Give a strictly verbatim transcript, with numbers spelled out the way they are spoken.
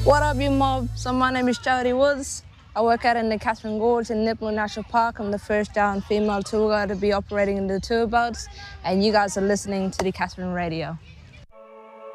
What up, you mob? So my name is Jody Woods. I work out in the Catherine Gorge in Nipmuc National Park. I'm the first down female tour guide to be operating in the tour boats, and you guys are listening to the Catherine Radio.